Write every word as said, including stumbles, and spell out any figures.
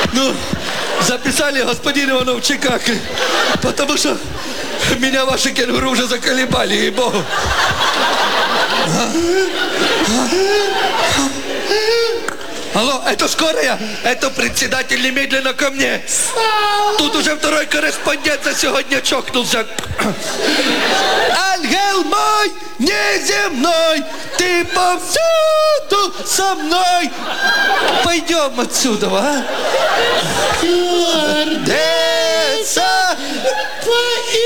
Ну, записали, господин Иванов, чекак. Потому что меня ваши кенгуру уже заколебали, ей-богу. Алло, это скорая? Это председатель немедленно ко мне. Тут уже второй корреспондент за сегодня чокнулся. Ангел мой неземной, ты повсюду со мной. Пойдем отсюда, а?